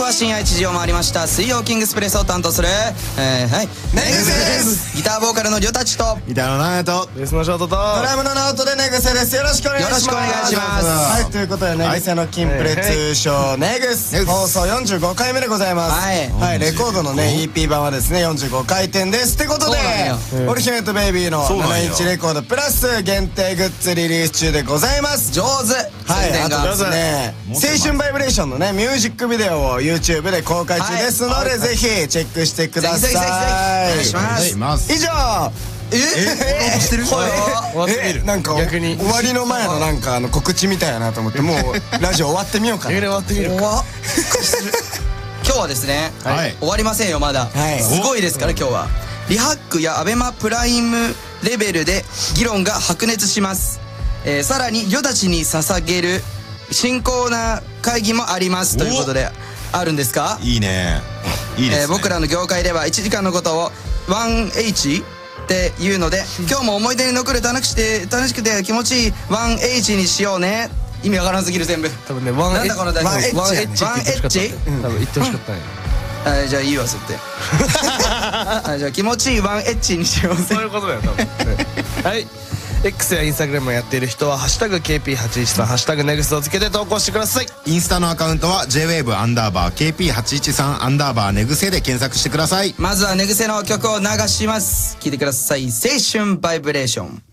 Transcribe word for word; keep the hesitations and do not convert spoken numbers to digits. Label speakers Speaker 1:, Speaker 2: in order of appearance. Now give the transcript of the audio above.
Speaker 1: は深夜いちじを回りました。水曜キングスプレスを担当する、えー、はい
Speaker 2: ネグセです。
Speaker 1: ギターボーカルのりょたちと
Speaker 3: ギターのナナと
Speaker 2: ベースのショートとドラムのナオトでネグセです。よろしくお願いします。
Speaker 1: よろしくお願いします。
Speaker 2: はい、ということでネグセのキンプレ通称ネグス放送よんじゅうごかいめでございます。
Speaker 1: はい、
Speaker 2: はい、レコードのね イーピー 版はですねよんじゅうごかいてんです。ってことでオリヒメとベイビーのななインチレコードプラス限定グッズリリース中でございます。
Speaker 1: 上手。
Speaker 2: はい、あとですね青春バイブレーションのねミュージックビデオを YouTube で公開中ですので、ぜひチェックしてください。
Speaker 1: ぜひぜひぜひお願いします。
Speaker 2: 以上。ええしてる？えなんか逆に終わりの前のなんかあの告知みたいやなと思って、もうラジオ終わってみようかな。終わってみる。
Speaker 1: 今日はですね、終わりませんよまだ。すごいですから今日はリハックやアベマプライムレベルで議論が白熱します。さらにりょたちに捧げる新コーナー会議もありますということで、あるんですか？
Speaker 3: いいね、いいですね。
Speaker 1: 僕らの業界ではいちじかんのことを ワンエイチ っていうので、今日も思い出に残る楽しくて楽しくて気持ちいい ワンエイチ にしようね。意味わからんすぎる全部。
Speaker 2: 多分ねワンエッチ。
Speaker 1: なんだこの題
Speaker 2: ワンエッチ。
Speaker 1: ワンエッチ。ワンエッチ。
Speaker 2: 多分言ってほしかったね。
Speaker 1: あ、じゃあいいわそってあ、じゃあ気持ちいいワンエッチにしようぜ。
Speaker 2: そういうことだよ多分。はい、X やインスタグラムをやっている人はハッシュタグ ケーピーはちいちさん ハッシュタグネグスをつけて投稿してください。
Speaker 3: インスタのアカウントは ジェイウェーブ アンダーバー ケーピーはちいちさん アンダーバーネグセで検索してください。
Speaker 1: まずはネグセの曲を流します。聴いてください。青春バイブレーション。